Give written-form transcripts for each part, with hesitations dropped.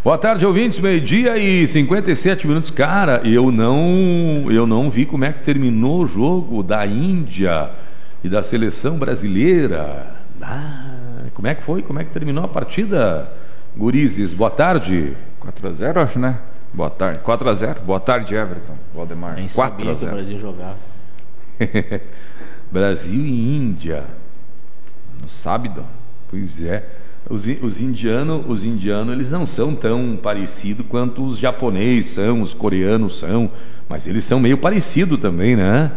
Boa tarde, ouvintes, 12h57. Cara, eu não vi como é que terminou o jogo da Índia e da seleção brasileira. Como é que foi? Como é que terminou a partida, gurizes? Boa tarde. 4-0, acho, né? Boa tarde. 4-0. Boa tarde, Everton. Valdemar. Nem sabia que o Brasil jogava. Brasil e Índia. No sábado. Pois é. Os indianos, eles não são tão parecidos quanto os japoneses são, os coreanos são, mas eles são meio parecidos também, né?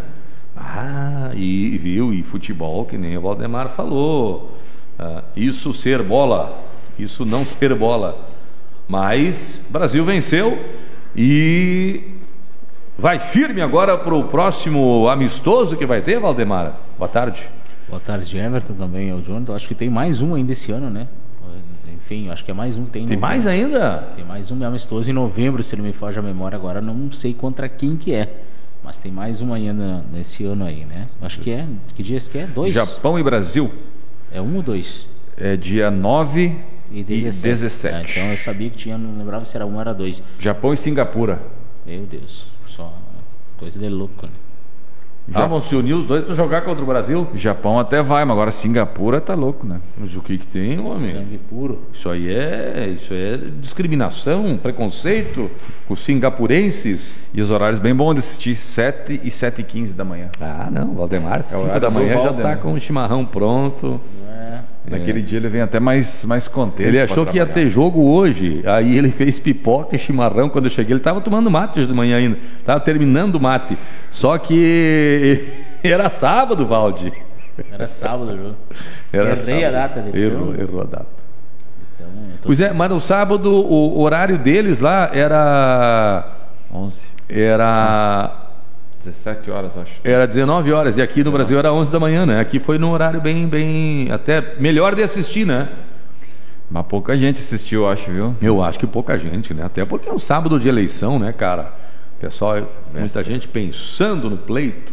E futebol, que nem o Valdemar falou. Isso ser bola, isso não ser bola. Mas o Brasil venceu e vai firme agora para o próximo amistoso que vai ter, Valdemar. Boa tarde. Boa tarde, Everton, também, o Jonathan. Acho que tem mais um ainda esse ano, né? Enfim, acho que é mais um. Tem mais ainda? Tem mais um amistoso em novembro, se não me foge a memória agora. Não sei contra quem que é, mas tem mais um ainda nesse ano aí, né? Acho que é. Que dias que é? 2? Japão e Brasil. É 1 ou 2? É dia 9 e 17. Então eu sabia que tinha, não lembrava se era 1 ou era 2. Japão e Singapura. Meu Deus, só coisa de louco, né? Já vão se unir os dois para jogar contra o Brasil? Japão até vai, mas agora Singapura tá louco, né? Mas o que tem, homem? Sangue puro. Isso é discriminação, preconceito com os singapurenses. E os horários bem bons de assistir, 7 e 7h15 da manhã. Não, Valdemar, 5 da manhã já tá com o chimarrão pronto. Naquele dia ele vem até mais contente. Ele achou que ia ter jogo hoje, aí ele fez pipoca e chimarrão. Quando eu cheguei, ele estava tomando mate de manhã ainda, estava terminando o mate. Só que era sábado, Valde. Era sábado o jogo. Errei a data dele. Errou a data. Pois é, mas no sábado o horário deles lá era 11. Era 17 horas, acho. Era 19 horas, e aqui no Brasil era 11 da manhã, né? Aqui foi no horário bem, até melhor de assistir, né? Mas pouca gente assistiu, eu acho, viu? Eu acho que pouca gente, né? Até porque é um sábado de eleição, né, cara? Pessoal, muita gente pensando no pleito.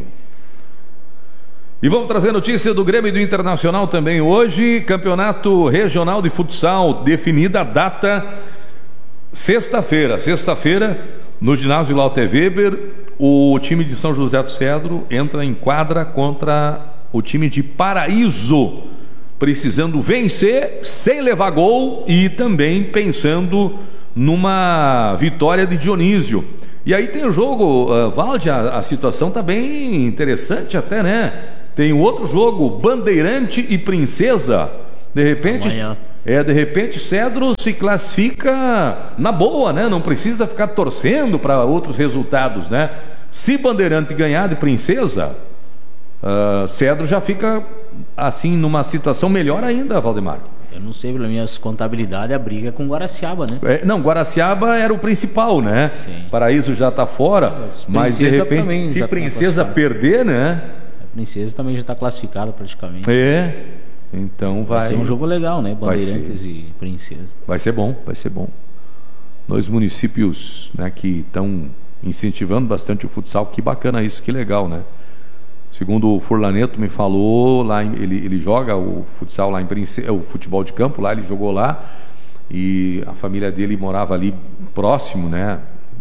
E vamos trazer notícia do Grêmio e do Internacional também hoje. Campeonato Regional de Futsal, definida a data sexta-feira. Sexta-feira, no ginásio Lauter Weber, o time de São José do Cedro entra em quadra contra o time de Paraíso, precisando vencer sem levar gol e também pensando numa vitória de Dionísio. E aí tem o jogo, Valde, a situação está bem interessante até, né? Tem outro jogo, Bandeirante e Princesa. De repente Cedro se classifica na boa, né? Não precisa ficar torcendo para outros resultados, né? Se Bandeirante ganhar de Princesa, Cedro já fica assim numa situação melhor ainda, Valdemar. Eu não sei, pelas minhas contabilidades, a briga com Guaraciaba, né? Não, Guaraciaba era o principal, né? Sim. Paraíso já está fora, mas de repente, se Princesa perder, né? A Princesa também já está classificada praticamente. Então vai ser um jogo legal, né? Bandeirantes e Princesa. Vai ser bom. Dois municípios, né, que estão incentivando bastante o futsal. Que bacana isso, que legal, né? Segundo o Furlaneto me falou, lá ele joga o futsal lá em Princesa, o futebol de campo lá, ele jogou lá, e a família dele morava ali próximo, né?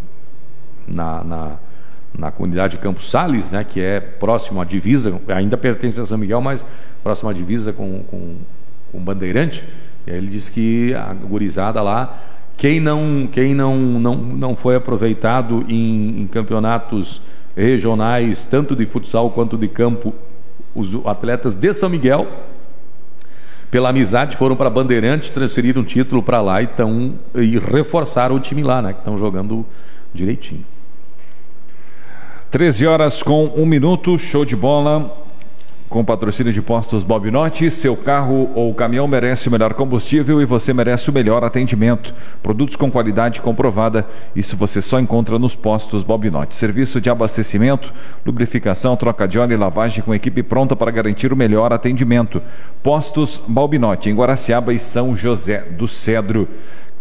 Na comunidade de Campos Sales, né, que é próximo à divisa, ainda pertence a São Miguel, mas próximo à divisa com Bandeirante. E aí ele disse que a gurizada lá, quem não foi aproveitado em campeonatos regionais, tanto de futsal quanto de campo, os atletas de São Miguel, pela amizade, foram para Bandeirante, transferiram o título para lá e reforçaram o time lá, né, que estão jogando direitinho. 13 horas com 1 minuto, show de bola. Com patrocínio de Postos Bobinotti, seu carro ou caminhão merece o melhor combustível e você merece o melhor atendimento. Produtos com qualidade comprovada, isso você só encontra nos Postos Bobinotti. Serviço de abastecimento, lubrificação, troca de óleo e lavagem com equipe pronta para garantir o melhor atendimento. Postos Bobinotti, em Guaraciaba e São José do Cedro.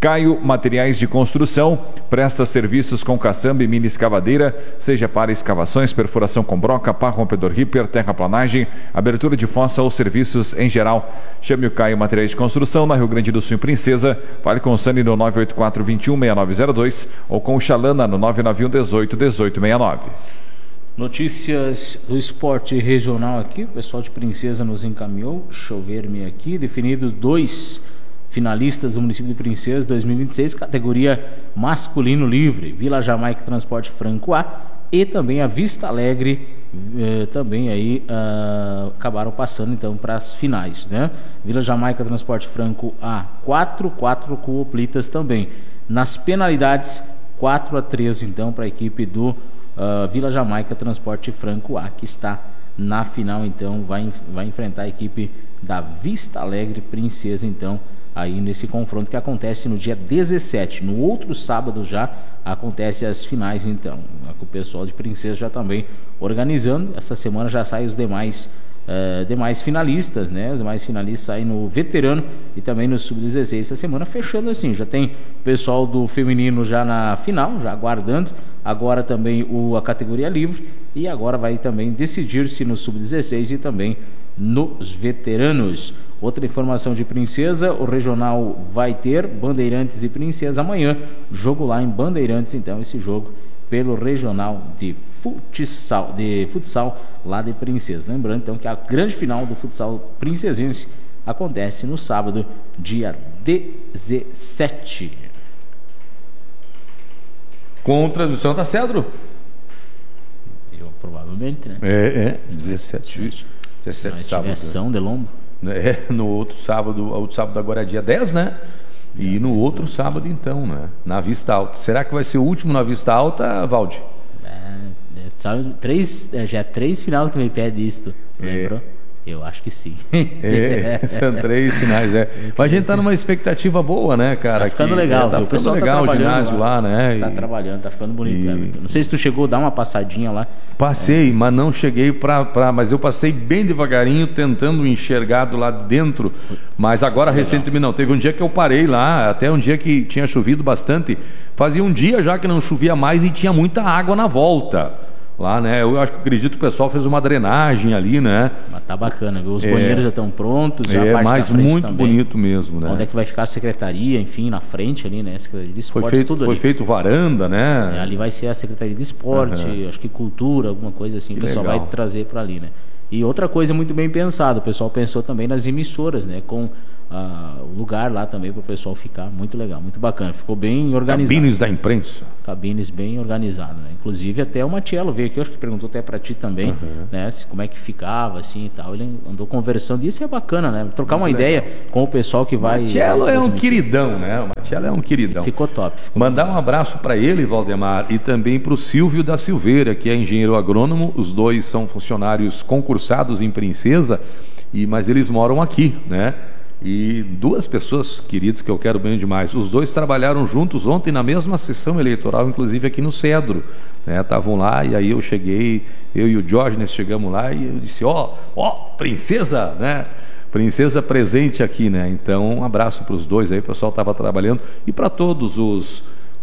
Caio Materiais de Construção, presta serviços com caçamba e mini escavadeira, seja para escavações, perfuração com broca, pá, rompedor ripper, terraplanagem, abertura de fossa ou serviços em geral. Chame o Caio Materiais de Construção na Rio Grande do Sul, em Princesa. Fale com o Sani no 984-21-6902 ou com o Xalana no 991-18-1869. Notícias do esporte regional aqui, o pessoal de Princesa nos encaminhou, deixa eu ver-me aqui, definidos 2 finalistas do município de Princesa 2026, categoria masculino livre, Vila Jamaica Transporte Franco A e também a Vista Alegre, também aí acabaram passando então para as finais, né? Vila Jamaica Transporte Franco A 4 Cooplitas também. Nas penalidades 4-3 então para a equipe do Vila Jamaica Transporte Franco A, que está na final, então vai enfrentar a equipe da Vista Alegre Princesa, então aí nesse confronto que acontece no dia 17. No outro sábado já acontece as finais, então o pessoal de Princesa já também organizando. Essa semana já saem os demais finalistas, né? Os demais finalistas saem no veterano e também no sub-16. Essa semana fechando assim, já tem o pessoal do feminino já na final, já aguardando. Agora também a categoria livre e agora vai também decidir-se no sub-16 e também nos veteranos. Outra informação de Princesa, o regional vai ter Bandeirantes e Princesa amanhã, jogo lá em Bandeirantes, então esse jogo pelo regional de futsal lá de Princesa. Lembrando então que a grande final do futsal princesense acontece no sábado, dia 17. Com transmissão da Cedro? Provavelmente, né? 17 sábado. Ação de lombo. No outro sábado agora é dia 10, né? E no outro sábado, então, né? Na Vista Alta. Será que vai ser o último na Vista Alta, Valde? Já é 3 final que me pede isto, lembrou? Eu acho que sim. São 3 finais, Mas a gente tá numa expectativa boa, né, cara? Tá ficando legal, tá ficando legal o ginásio lá, né? Tá trabalhando, tá ficando bonito. Não sei se tu chegou a dar uma passadinha lá. Passei, mas não cheguei mas eu passei bem devagarinho, tentando enxergar do lado dentro. Mas agora, recentemente, não. Teve um dia que eu parei lá, até um dia que tinha chovido bastante. Fazia um dia já que não chovia mais e tinha muita água na volta. Lá, né? Eu acredito que o pessoal fez uma drenagem ali, né? Mas tá bacana, viu? Os banheiros já estão prontos, já a parte mas da frente muito também. Bonito mesmo, né? Onde é que vai ficar a secretaria, enfim, na frente ali, né? Secretaria de Esportes, foi feito varanda, né? Ali vai ser a Secretaria de Esporte, acho que Cultura, alguma coisa assim, o pessoal vai trazer para ali, né? E outra coisa muito bem pensada, o pessoal pensou também nas emissoras, né? Com o lugar lá também para o pessoal ficar, muito legal, muito bacana, ficou bem organizado. Cabines da imprensa. Cabines bem organizadas, né? Inclusive até o Matiello veio aqui, acho que perguntou até para ti também, né? Como é que ficava, assim e tal, ele andou conversando, e isso é bacana, né? Trocar uma ideia com o pessoal que vai... Matiello é um queridão, né? O Matiello é um queridão. Ficou top. Mandar um abraço para ele, Valdemar, e também para o Silvio da Silveira, que é engenheiro agrônomo, os dois são funcionários concursados em Princesa, mas eles moram aqui, né? E 2 pessoas queridas que eu quero bem demais. Os 2 trabalharam juntos ontem na mesma sessão eleitoral, inclusive aqui no Cedro, né? Estavam lá e aí eu cheguei, eu e o Diógenes chegamos lá e eu disse, Princesa, né? Princesa presente aqui, né? Então um abraço para os 2 aí, o pessoal estava trabalhando, e para todos os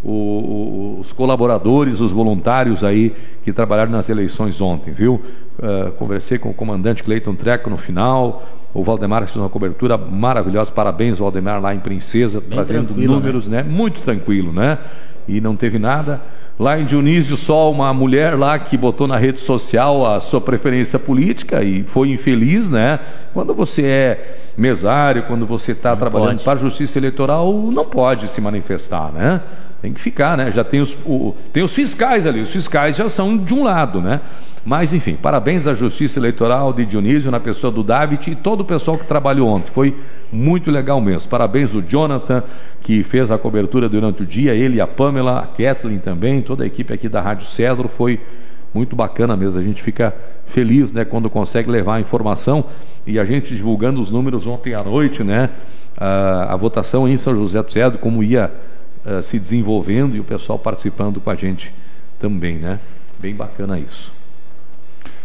colaboradores, os voluntários aí que trabalharam nas eleições ontem, viu? Conversei com o comandante Cleiton Treco no final. O Valdemar fez uma cobertura maravilhosa. Parabéns, Valdemar, lá em Princesa, bem trazendo números, né? Muito tranquilo, né? E não teve nada. Lá em Dionísio, só uma mulher lá que botou na rede social a sua preferência política e foi infeliz, né? Quando você é mesário, quando você está trabalhando para a Justiça Eleitoral, não pode se manifestar, né? Tem que ficar, né? Já tem os fiscais ali, os fiscais já são de um lado, né? Mas, enfim, parabéns à Justiça Eleitoral de Dionísio, na pessoa do David e todo o pessoal que trabalhou ontem. Foi muito legal mesmo. Parabéns ao Jonathan, que fez a cobertura durante o dia, ele e a Pamela, a Kathleen também, toda a equipe aqui da Rádio Cedro. Foi muito bacana mesmo. A gente fica feliz, né, quando consegue levar a informação, e a gente divulgando os números ontem à noite, né? A votação em São José do Cedro, como ia se desenvolvendo, e o pessoal participando com a gente também, né? Bem bacana isso.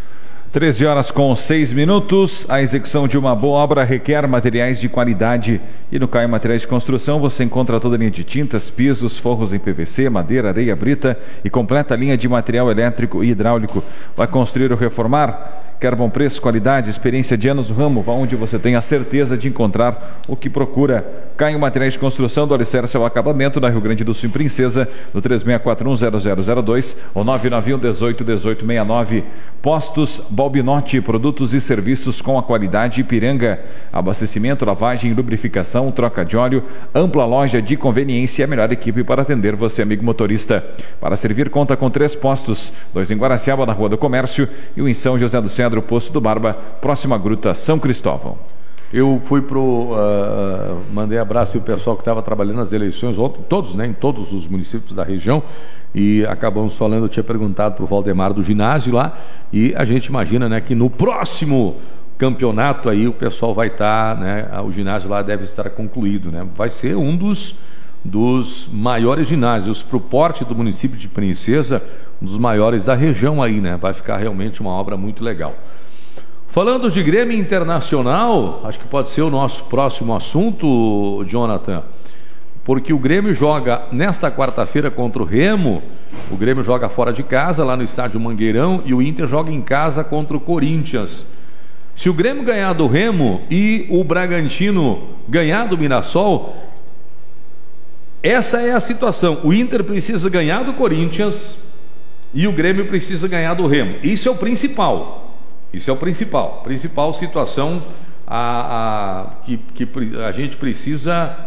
13h06. A execução de uma boa obra requer materiais de qualidade. E no Caio Materiais de Construção você encontra toda a linha de tintas, pisos, forros em PVC, madeira, areia, brita e completa a linha de material elétrico e hidráulico. Vai construir ou reformar? Quer bom preço, qualidade, experiência de anos no ramo, onde você tem a certeza de encontrar o que procura. Caio Materiais de Construção, do alicerce ao acabamento, na Rio Grande do Sul, em Princesa, no 36410002 ou 991181869. Postos Balbinotti, produtos e serviços com a qualidade Ipiranga. Abastecimento, lavagem, lubrificação, troca de óleo, ampla loja de conveniência e a melhor equipe para atender você, amigo motorista. Para servir, conta com 3 postos, 2 em Guaraciaba, na Rua do Comércio, e 1 em São José do Cedro, Poço do Barba, próxima Gruta São Cristóvão. Eu fui mandei abraço ao pessoal que estava trabalhando nas eleições ontem, todos, né, em todos os municípios da região, e acabamos falando, eu tinha perguntado para o Valdemar do ginásio lá, e a gente imagina, né, que no próximo campeonato aí o pessoal vai estar, né, o ginásio lá deve estar concluído, né, vai ser um dos maiores ginásios para o porte do município de Princesa, um dos maiores da região aí, né, vai ficar realmente uma obra muito legal. Falando de Grêmio Internacional, acho que pode ser o nosso próximo assunto, Jonathan, porque o Grêmio joga nesta quarta-feira contra o Remo, o Grêmio joga fora de casa, lá no estádio Mangueirão, e o Inter joga em casa contra o Corinthians. Se o Grêmio ganhar do Remo e o Bragantino ganhar do Mirassol, essa é a situação. O Inter precisa ganhar do Corinthians e o Grêmio precisa ganhar do Remo. Isso é o principal. Isso é o principal situação que a gente precisa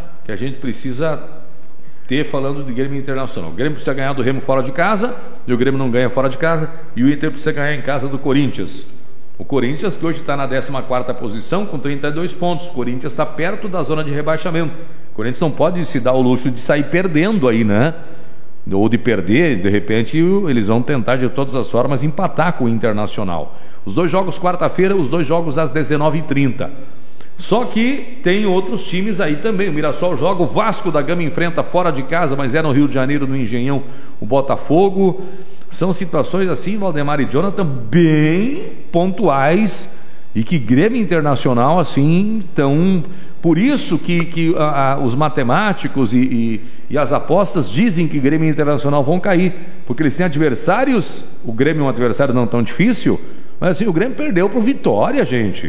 ter, falando de Grêmio Internacional. O Grêmio precisa ganhar do Remo fora de casa, e o Grêmio não ganha fora de casa, e o Inter precisa ganhar em casa do Corinthians. O Corinthians, que hoje está na 14ª posição com 32 pontos. O Corinthians está perto da zona de rebaixamento. O Corinthians não pode se dar o luxo de sair perdendo aí, né? Ou de perder, de repente eles vão tentar de todas as formas empatar com o Internacional. Os 2 jogos quarta-feira, os 2 jogos às 19h30. Só que tem outros times aí também. O Mirassol joga, o Vasco da Gama enfrenta fora de casa, mas é no Rio de Janeiro, no Engenhão, o Botafogo. São situações assim, Valdemar e Jonathan, bem pontuais, e que Grêmio Internacional assim estão. Por isso que os matemáticos e as apostas dizem que Grêmio Internacional vão cair, porque eles têm adversários. O Grêmio é um adversário não tão difícil, mas assim, o Grêmio perdeu pro Vitória, gente.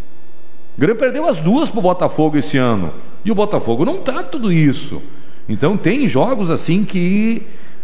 O Grêmio perdeu as 2 pro Botafogo esse ano, e o Botafogo não tá tudo isso. Então tem jogos assim que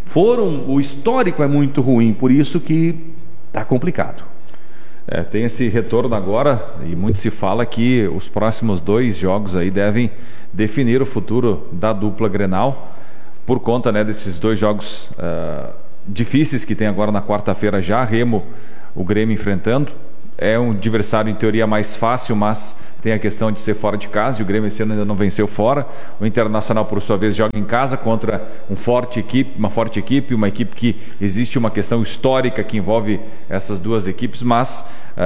o histórico é muito ruim, por isso que tá complicado. Tem esse retorno agora, e muito se fala que os próximos 2 jogos aí devem definir o futuro da dupla Grenal, por conta, né, desses 2 jogos difíceis que tem agora na quarta-feira já. Remo, o Grêmio enfrentando. É um adversário em teoria mais fácil, mas tem a questão de ser fora de casa, e o Grêmio esse ano ainda não venceu fora. O Internacional, por sua vez, joga em casa contra uma forte equipe, uma equipe que existe uma questão histórica que envolve essas 2 equipes, mas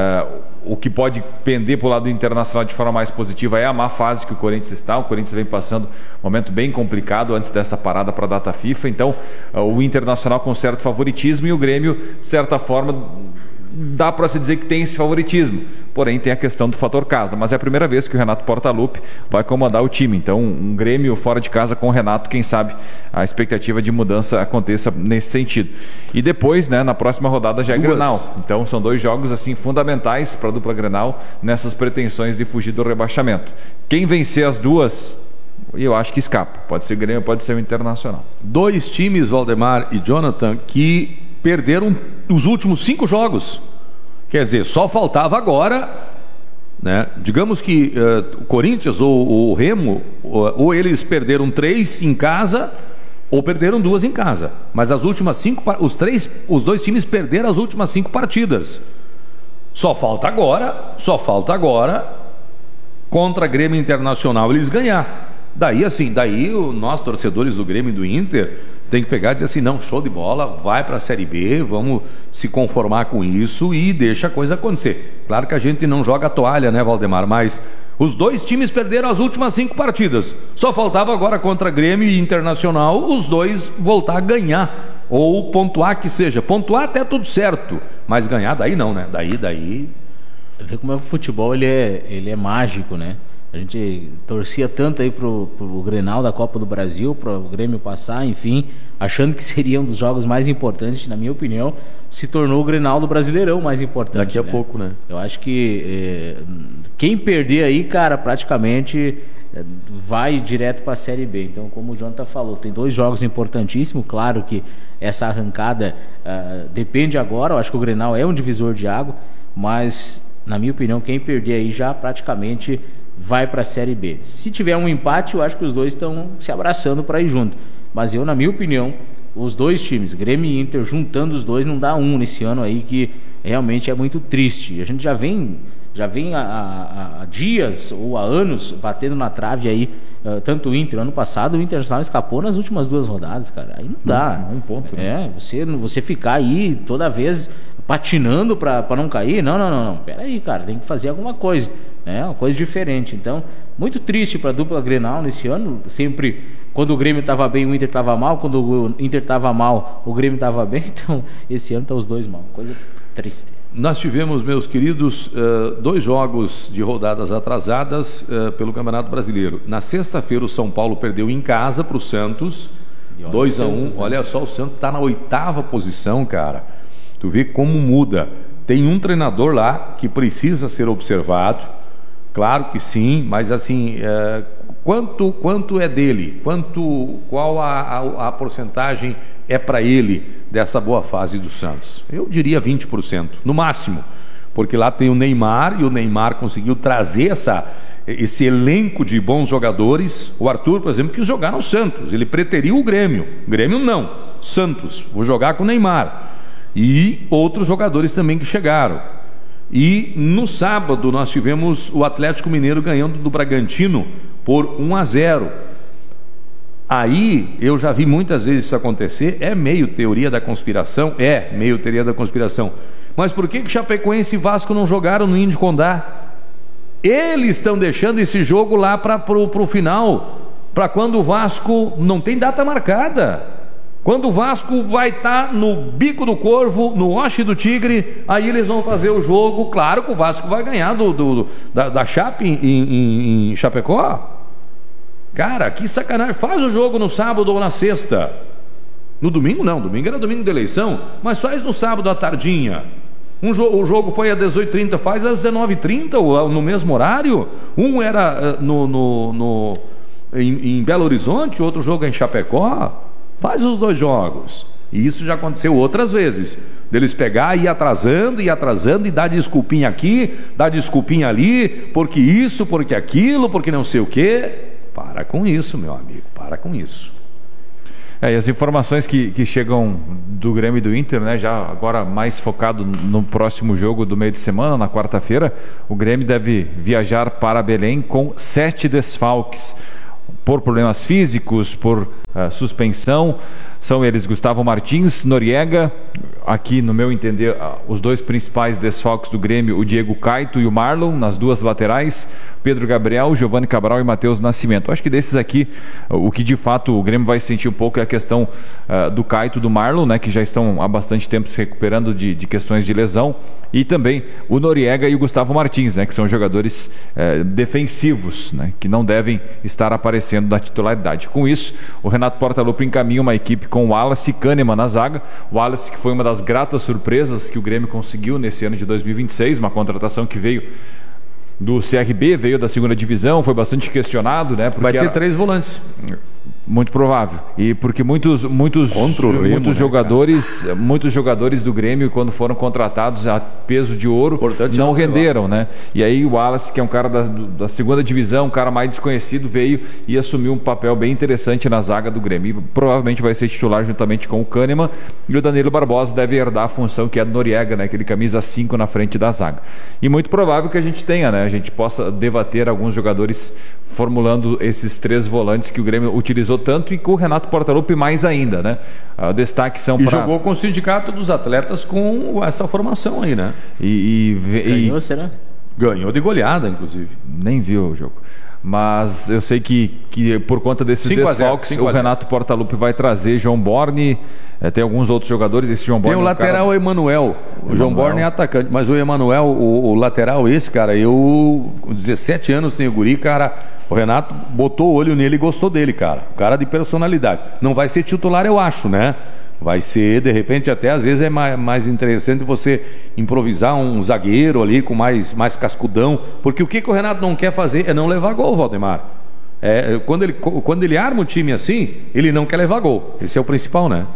o que pode pender para o lado do Internacional de forma mais positiva é a má fase que o Corinthians está. O Corinthians vem passando um momento bem complicado antes dessa parada para a data FIFA, então o Internacional com certo favoritismo, e o Grêmio, de certa forma, dá para se dizer que tem esse favoritismo, porém tem a questão do fator casa, mas é a primeira vez que o Renato Portaluppi vai comandar o time, então um Grêmio fora de casa com o Renato, quem sabe a expectativa de mudança aconteça nesse sentido. E depois, né, na próxima rodada já é Grenal, então são 2 jogos assim fundamentais para a dupla Grenal nessas pretensões de fugir do rebaixamento. Quem vencer as 2, eu acho que escapa, pode ser o Grêmio, pode ser o Internacional. 2 times, Valdemar e Jonathan, que perderam os últimos 5 jogos. Quer dizer, só faltava agora, né? Digamos que o Corinthians ou o Remo, ou eles perderam 3 em casa, ou perderam 2 em casa. Mas as últimas 5, os 2 times perderam as últimas 5 partidas. Só falta agora contra Grêmio Internacional eles ganhar. Daí nós, torcedores do Grêmio e do Inter, tem que pegar e dizer assim, não, show de bola, vai para a Série B, vamos se conformar com isso e deixa a coisa acontecer. Claro que a gente não joga a toalha, né, Valdemar, mas os 2 times perderam as últimas 5 partidas. Só faltava agora contra Grêmio e Internacional os 2 voltar a ganhar. Ou pontuar que seja. Pontuar até tudo certo, mas ganhar daí não, né? Daí... Vê como é que o futebol ele é mágico, né? A gente torcia tanto aí pro Grenal da Copa do Brasil, pro Grêmio passar, enfim, achando que seria um dos jogos mais importantes, na minha opinião, se tornou o Grenal do Brasileirão mais importante. Daqui a pouco, né? Eu acho que quem perder aí, cara, praticamente vai direto para a Série B. Então, como o Jonathan falou, tem 2 jogos importantíssimos. Claro que essa arrancada depende agora. Eu acho que o Grenal é um divisor de água, mas, na minha opinião, quem perder aí já praticamente vai para a Série B. Se tiver um empate, eu acho que os dois estão se abraçando para ir junto. Mas eu, na minha opinião, os 2 times, Grêmio e Inter, juntando os dois, não dá um nesse ano aí, que realmente é muito triste. A gente já vem há dias ou há anos batendo na trave aí, tanto o Inter. Ano passado o Internacional escapou nas últimas 2 rodadas, cara. Aí não dá. Um ponto, né? Você ficar aí toda vez patinando para não cair, não. Pera aí, cara, tem que fazer alguma coisa, né? Uma coisa diferente. Então, muito triste para a dupla Grenal nesse ano. Sempre, quando o Grêmio estava bem, o Inter estava mal. Quando o Inter estava mal, o Grêmio estava bem. Então, esse ano tá os dois mal. Coisa triste. Nós tivemos, meus queridos, 2 jogos de rodadas atrasadas pelo Campeonato Brasileiro. Na sexta-feira, o São Paulo perdeu em casa para o Santos, 2-1. Olha só, o Santos está na 8ª posição, cara. Tu vê como muda. Tem um treinador lá que precisa ser observado. Claro que sim, mas assim, quanto é dele? Qual a porcentagem é para ele dessa boa fase do Santos? Eu diria 20%, no máximo, porque lá tem o Neymar, e o Neymar conseguiu trazer esse elenco de bons jogadores. O Arthur, por exemplo, quis jogar no Santos, ele preteriu o Grêmio não, Santos, vou jogar com o Neymar, e outros jogadores também que chegaram. E no sábado nós tivemos o Atlético Mineiro ganhando do Bragantino por 1-0. Aí eu já vi muitas vezes isso acontecer. É meio teoria da conspiração? Mas por que Chapecoense e Vasco não jogaram no Índio Condá? Eles estão deixando esse jogo lá para o final, para quando o Vasco não tem data marcada. Quando o Vasco vai estar no Bico do Corvo, no Oxe do Tigre, aí eles vão fazer o jogo. Claro que o Vasco vai ganhar da Chape em Chapecó. Cara, que sacanagem. Faz o jogo no sábado ou na sexta. No domingo não, domingo era domingo de eleição, mas faz no sábado à tardinha. O jogo foi às 18h30, faz às 19h30 ou no mesmo horário. Um era em Belo Horizonte, outro jogo é em Chapecó. Faz os 2 jogos. E isso já aconteceu outras vezes, deles pegar e ir atrasando e dar desculpinha aqui, dar desculpinha ali, porque isso, porque aquilo, porque não sei o quê. Para com isso, meu amigo, para com isso. E as informações que chegam do Grêmio e do Inter, né, já agora mais focado no próximo jogo do meio de semana, na quarta-feira, o Grêmio deve viajar para Belém com 7 desfalques, por problemas físicos, por suspensão. São eles Gustavo Martins, Noriega, aqui no meu entender os 2 principais desfalques do Grêmio, o Diego Caito e o Marlon, nas 2 laterais, Pedro Gabriel, Giovanni Cabral e Matheus Nascimento. Acho que desses aqui, o que de fato o Grêmio vai sentir um pouco é a questão do Caito e do Marlon, né, que já estão há bastante tempo se recuperando de questões de lesão, e também o Noriega e o Gustavo Martins, né, que são jogadores defensivos, né, que não devem estar aparecendo da titularidade. Com isso, o Renato Portaluppi encaminha uma equipe com o Wallace e Kahneman na zaga. O Wallace, que foi uma das gratas surpresas que o Grêmio conseguiu nesse ano de 2026, uma contratação que veio do CRB, veio da 2ª divisão, foi bastante questionado, né? Vai ter 3 volantes. Muito provável. E porque muitos jogadores do Grêmio, quando foram contratados a peso de ouro, não renderam, né? E aí o Wallace, que é um cara da 2ª divisão, um cara mais desconhecido, veio e assumiu um papel bem interessante na zaga do Grêmio. E provavelmente vai ser titular juntamente com o Kahneman, e o Danilo Barbosa deve herdar a função que é do Noriega, né? Aquele camisa 5 na frente da zaga. E muito provável que a gente tenha, né? A gente possa debater alguns jogadores formulando esses 3 volantes que o Grêmio utilizou tanto, e com o Renato Portaluppi mais ainda, né? Destaque são para... jogou com o Sindicato dos Atletas com essa formação aí, né? Ganhou, será? Ganhou de goleada, inclusive. Nem viu o jogo. Mas eu sei que por conta desses desfalques, o Renato Portaluppi vai trazer João Borne, tem alguns outros jogadores. Esse João Borne tem o lateral Emanuel. O João Borne é atacante, mas o Emanuel, o lateral esse, cara, eu com 17 anos tenho guri, cara, o Renato botou o olho nele e gostou dele, cara. Cara de personalidade. Não vai ser titular, eu acho, né? Vai ser, de repente, até às vezes é mais interessante você improvisar um zagueiro ali com mais cascudão, porque o que o Renato não quer fazer é não levar gol, Valdemar. Quando ele arma o time assim, ele não quer levar gol. Esse é o principal, né?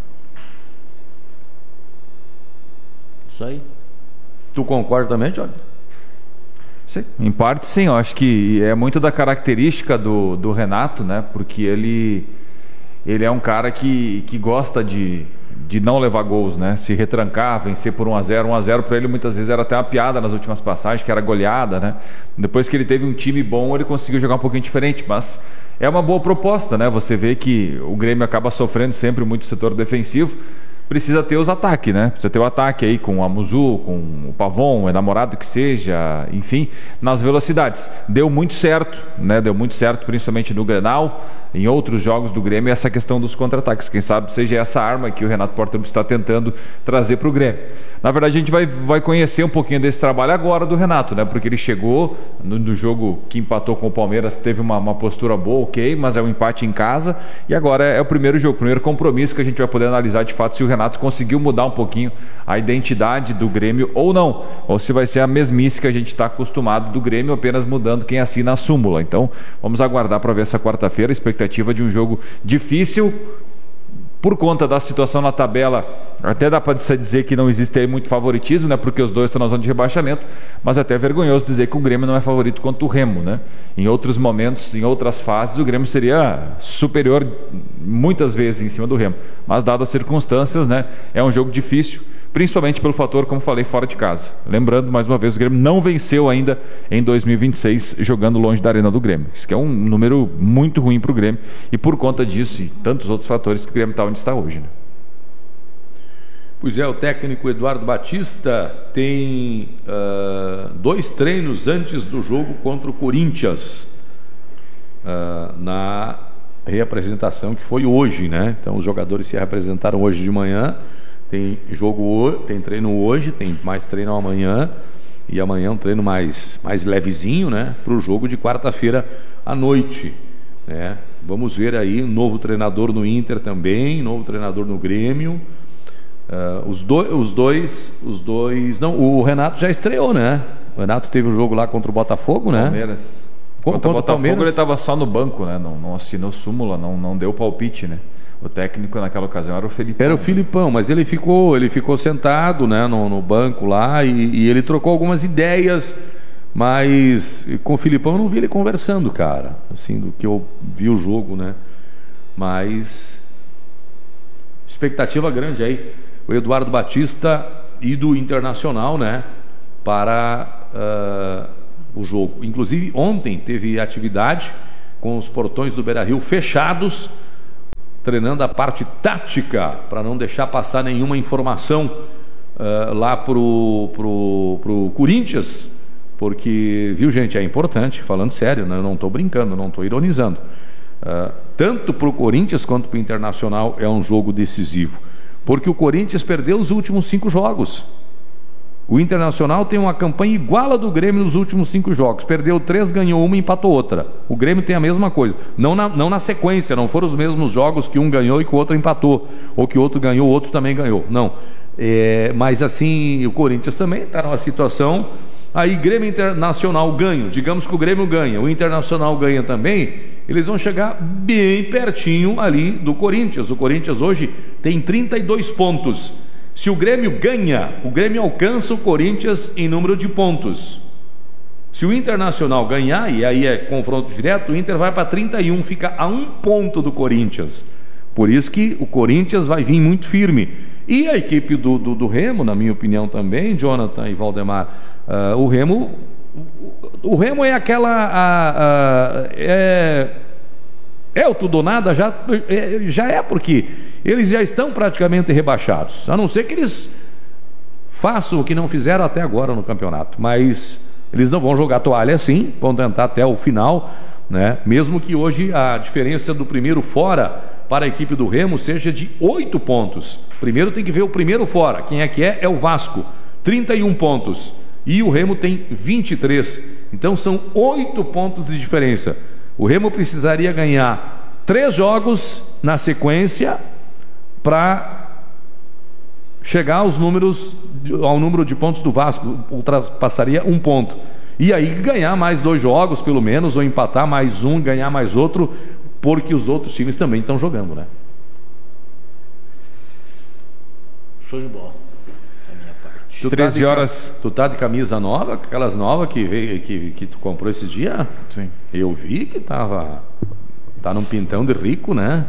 Isso aí. Tu concorda também, Jorge? Sim, em parte sim, eu acho que é muito da característica do Renato, né? Porque ele é um cara que gosta de não levar gols, né? Se retrancar, vencer por 1-0. 1-0 para ele muitas vezes era até uma piada nas últimas passagens, que era goleada, né? Depois que ele teve um time bom, ele conseguiu jogar um pouquinho diferente, mas é uma boa proposta, né? Você vê que o Grêmio acaba sofrendo sempre muito o setor defensivo. Precisa ter os ataques, né? Precisa ter o ataque aí com o Amuzu, com o Pavon, o enamorado que seja, enfim, nas velocidades. Deu muito certo, né? Deu muito certo, principalmente no Grenal, em outros jogos do Grêmio, essa questão dos contra-ataques. Quem sabe seja essa arma que o Renato Portaluppi está tentando trazer para o Grêmio. Na verdade, a gente vai conhecer um pouquinho desse trabalho agora do Renato, né? Porque ele chegou no jogo que empatou com o Palmeiras, teve uma postura boa, ok, mas é um empate em casa, e agora é o primeiro jogo, o primeiro compromisso que a gente vai poder analisar de fato se o Renato conseguiu mudar um pouquinho a identidade do Grêmio ou não, ou se vai ser a mesmice que a gente está acostumado do Grêmio, apenas mudando quem assina a súmula. Então vamos aguardar para ver essa quarta-feira, a expectativa de um jogo difícil por conta da situação na tabela. Até dá para dizer que não existe aí muito favoritismo, né? Porque os dois estão na zona de rebaixamento, mas até é vergonhoso dizer que o Grêmio não é favorito contra o Remo, né? Em outros momentos, em outras fases, o Grêmio seria superior muitas vezes em cima do Remo, mas dadas as circunstâncias, né? É um jogo difícil, principalmente pelo fator, como falei, fora de casa. Lembrando, mais uma vez, o Grêmio não venceu ainda em 2026 jogando longe da Arena do Grêmio. Isso que é um número muito ruim para o Grêmio, e por conta disso e tantos outros fatores que o Grêmio está onde está hoje, né? Pois é, o técnico Eduardo Batista tem 2 treinos antes do jogo contra o Corinthians, na reapresentação que foi hoje, né? Então os jogadores se reapresentaram hoje de manhã. Tem treino hoje, tem mais treino amanhã, e amanhã um treino mais levezinho, né? Para o jogo de quarta-feira à noite, né? Vamos ver aí um novo treinador no Inter também, novo treinador no Grêmio. Os dois, não, o Renato já estreou, né? O Renato teve um jogo lá contra o Botafogo, né? Palmeiras. Contra o Botafogo ele estava só no banco, né? Não assinou súmula, não deu palpite, né? O técnico naquela ocasião era o Felipão. Era o Filipão, mas ele ficou sentado, né, no banco lá, e ele trocou algumas ideias, mas com o Filipão eu não vi ele conversando, cara, assim, do que eu vi o jogo, né? Mas expectativa grande aí, o Eduardo Batista e do Internacional, né, para o jogo. Inclusive ontem teve atividade com os portões do Beira-Rio fechados, treinando a parte tática, para não deixar passar nenhuma informação lá pro Corinthians, porque, viu, gente, é importante, falando sério, né? Eu não estou brincando, não estou ironizando. Tanto pro Corinthians quanto pro Internacional é um jogo decisivo, porque o Corinthians perdeu os últimos 5 jogos. O Internacional tem uma campanha igual a do Grêmio nos últimos 5 jogos. Perdeu 3, ganhou uma e empatou outra. O Grêmio tem a mesma coisa. Não na sequência, não foram os mesmos jogos que um ganhou e que o outro empatou. Ou que o outro ganhou, o outro também ganhou. Não. Mas assim, o Corinthians também está numa situação. Aí Grêmio Internacional ganha. Digamos que o Grêmio ganha, o Internacional ganha também. Eles vão chegar bem pertinho ali do Corinthians. O Corinthians hoje tem 32 pontos. Se o Grêmio ganha, o Grêmio alcança o Corinthians em número de pontos. Se o Internacional ganhar, e aí é confronto direto, o Inter vai para 31, fica a 1 ponto do Corinthians. Por isso que o Corinthians vai vir muito firme. E a equipe do Remo, na minha opinião também, Jonathan e Valdemar, o Remo é aquela... o tudo ou nada, já é, porque eles já estão praticamente rebaixados, a não ser que eles façam o que não fizeram até agora no campeonato, mas eles não vão jogar toalha assim, vão tentar até o final, né? Mesmo que hoje a diferença do primeiro fora para a equipe do Remo seja de 8 pontos. Primeiro tem que ver o primeiro fora. Quem é o Vasco, 31 pontos. E o Remo tem 23. Então são 8 pontos de diferença. O Remo precisaria ganhar 3 jogos na sequência para chegar ao número de pontos do Vasco. Ultrapassaria 1 ponto. E aí ganhar mais 2 jogos pelo menos, ou empatar mais um, ganhar mais outro, porque os outros times também estão jogando, né? Show de bola. Da minha parte. 13 horas. Tu tá de camisa nova, aquelas novas que tu comprou esses dias? Sim. Eu vi que tá num pintão de rico, né?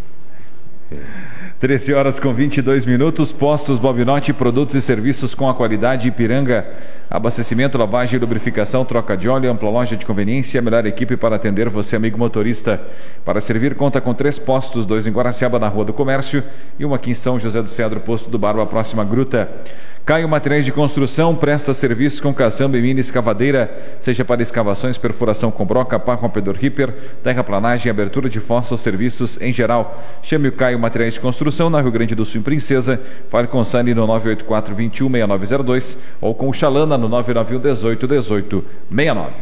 13 horas com 22 minutos. Postos Bobinotti, produtos e serviços com a qualidade Ipiranga. Abastecimento, lavagem e lubrificação, troca de óleo, ampla loja de conveniência, a melhor equipe para atender você, amigo motorista. Para servir, conta com 3 postos, 2 em Guaraciaba, na Rua do Comércio, e 1 aqui em São José do Cedro, posto do Barba, próxima à Gruta. Caio Materiais de Construção, presta serviço com caçamba e mini escavadeira, seja para escavações, perfuração com broca, pá com pedor ripper, terraplanagem, abertura de fossa ou serviços em geral. Chame o Caio Materiais de Construção, na Rio Grande do Sul, em Princesa. Fale com o Sani no 984-21-6902 ou com o Xalana no 991-18-18-69.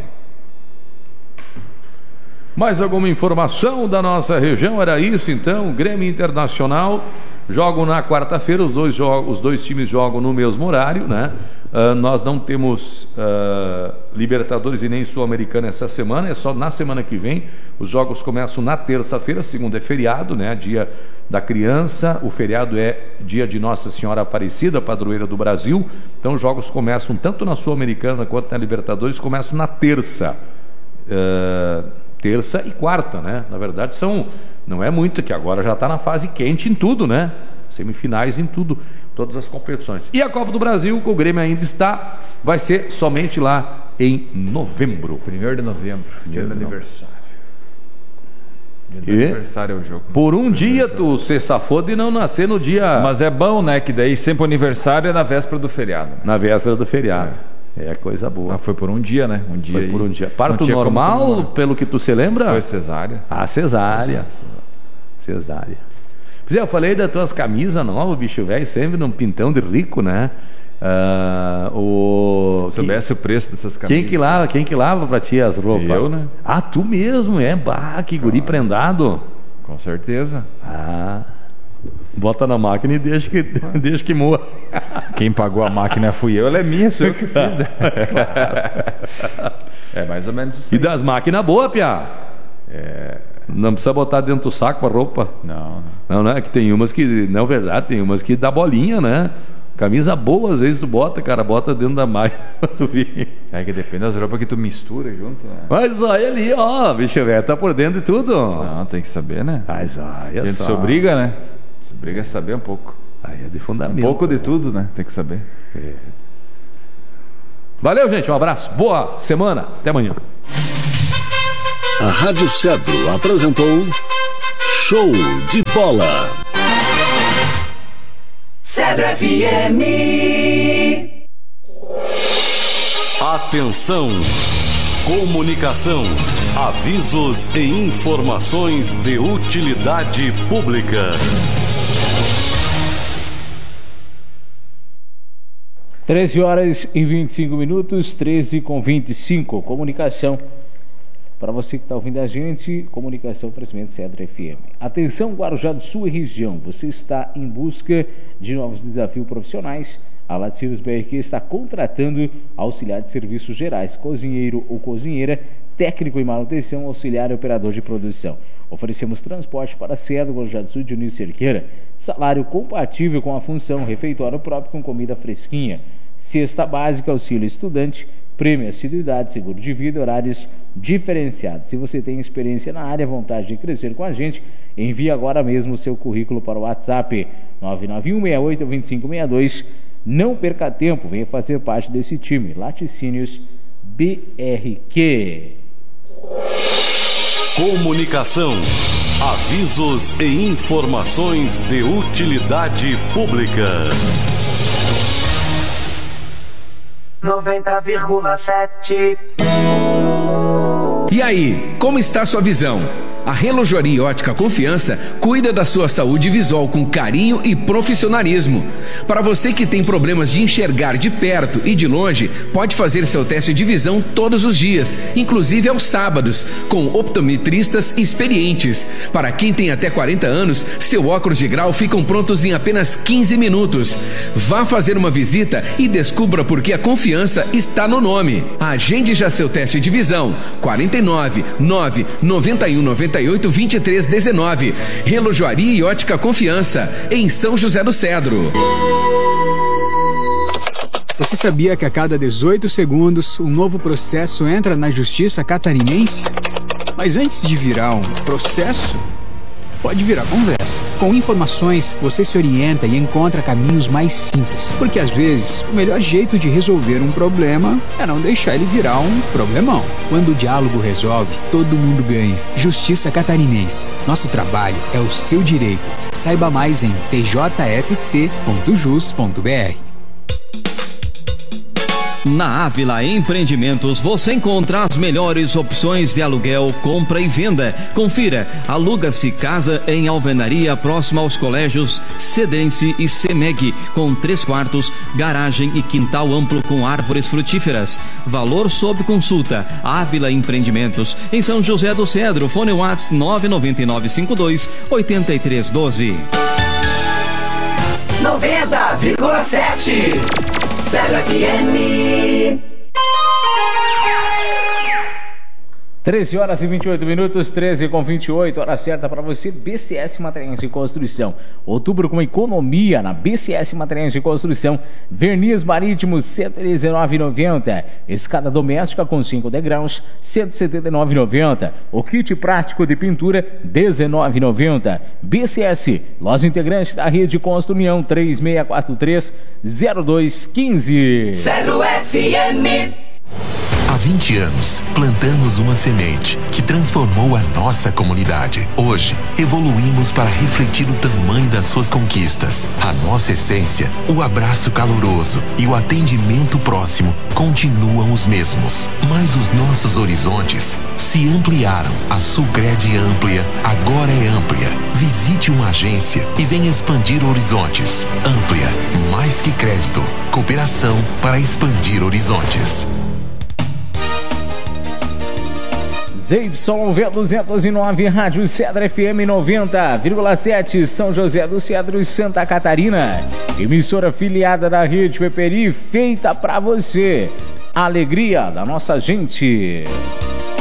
Mais alguma informação da nossa região? Era isso então. O Grêmio Internacional jogam na quarta-feira, os dois times jogam no mesmo horário, né? Nós não temos Libertadores e nem Sul-Americana essa semana, é só na semana que vem. Os jogos começam na terça-feira, segunda é feriado, né? Dia da criança, o feriado é dia de Nossa Senhora Aparecida, padroeira do Brasil. Então os jogos começam tanto na Sul-Americana quanto na Libertadores, começam na terça. Terça e quarta, né? Na verdade não é muito, que agora já está na fase quente em tudo, né? Semifinais em tudo, todas as competições. E a Copa do Brasil, que o Grêmio ainda está, vai ser somente lá em novembro. 1º de novembro, dia do aniversário. Dia do aniversário é o jogo. Por um dia tu se safou de não nascer no dia... Mas é bom, né? Que daí sempre o aniversário é na véspera do feriado. Né? Na véspera do feriado. É coisa boa. Foi por um dia, né? Foi por um dia. Parto normal, pelo que tu se lembra? Foi cesárea. Cesárea. Pois eu falei das tuas camisas novas, bicho velho, sempre num pintão de rico, né? Se soubesse o preço dessas camisas. Quem que lava pra ti as roupas? Eu, né? Tu mesmo, que guri prendado. Com certeza. Bota na máquina e deixa que moa. Quem pagou a máquina fui eu, ela é minha, sou eu que fiz. É mais ou menos assim. E das máquinas boas, piá? Não precisa botar dentro do saco a roupa. Não, né? Que tem umas que, não é verdade, tem umas que dá bolinha, né? Camisa boa, às vezes tu bota dentro da máquina. É que depende das roupas que tu mistura junto, né? Mas olha ali, bicho velho, tá por dentro de tudo. Não, tem que saber, né? Mas olha a gente se obriga, né? Se obriga a saber um pouco. Aí é de fundamento. Um pouco de tudo, né? Tem que saber. Valeu, gente, um abraço, boa semana, até amanhã. A Rádio Cedro apresentou Show de Bola. Cedro FM. Atenção! Comunicação, avisos e informações de utilidade pública. 13 horas e 25 minutos, 13h25. Comunicação. Para você que está ouvindo a gente, comunicação, oferecimento Cedro FM. Atenção, Guarujá do Sul e região. Você está em busca de novos desafios profissionais? A Laticínios BRQ está contratando auxiliar de serviços gerais, cozinheiro ou cozinheira, técnico em manutenção, auxiliar e operador de produção. Oferecemos transporte para Cedro, Guarujá do Sul e Dionísio Cerqueira. Salário compatível com a função, refeitório próprio com comida fresquinha. Cesta básica, auxílio estudante, prêmio assiduidade, seguro de vida, horários diferenciados. Se você tem experiência na área, vontade de crescer com a gente, envie agora mesmo o seu currículo para o WhatsApp 991682562. Não perca tempo, venha fazer parte desse time. Laticínios BRQ. Comunicação, avisos e informações de utilidade pública. 90,7. E aí, como está a sua visão? A Relojoaria e Ótica Confiança cuida da sua saúde visual com carinho e profissionalismo. Para você que tem problemas de enxergar de perto e de longe, pode fazer seu teste de visão todos os dias, inclusive aos sábados, com optometristas experientes. Para quem tem até 40 anos, seu óculos de grau ficam prontos em apenas 15 minutos. Vá fazer uma visita e descubra por que a confiança está no nome. Agende já seu teste de visão. 49 9 91 98 23 19. Relojoaria e Ótica Confiança, em São José do Cedro. Você sabia que a cada 18 segundos um novo processo entra na Justiça Catarinense? Mas antes de virar um processo, pode virar conversa. Com informações, você se orienta e encontra caminhos mais simples. Porque às vezes, o melhor jeito de resolver um problema é não deixar ele virar um problemão. Quando o diálogo resolve, todo mundo ganha. Justiça Catarinense. Nosso trabalho é o seu direito. Saiba mais em tjsc.jus.br. Na Ávila Empreendimentos você encontra as melhores opções de aluguel, compra e venda. Confira, aluga-se casa em alvenaria próxima aos colégios Cedense e Semeg, com 3 quartos, garagem e quintal amplo com árvores frutíferas. Valor sob consulta. Ávila Empreendimentos, em São José do Cedro. Fone WhatsApp 99952 8312. 90,7. Cedro FM. 13 horas e 28 minutos, 13 com 28, hora certa para você. BCS Materiais de Construção. Outubro com economia na BCS Materiais de Construção. Verniz marítimo, R$ 119,90. Escada doméstica com 5 degraus, R$ 179,90. O kit prático de pintura, R$ 19,90. BCS, loja integrante da Rede Construção, 3643-0215. Cedro FM. Há 20 anos, plantamos uma semente que transformou a nossa comunidade. Hoje, evoluímos para refletir o tamanho das suas conquistas. A nossa essência, o abraço caloroso e o atendimento próximo continuam os mesmos. Mas os nossos horizontes se ampliaram. A Sulcred Amplia agora é amplia. Visite uma agência e venha expandir horizontes. Amplia, mais que crédito. Cooperação para expandir horizontes. ZYV209, Rádio Cedro FM 90,7, São José do Cedro e Santa Catarina. Emissora filiada da Rede Peperi, feita pra você. A alegria da nossa gente.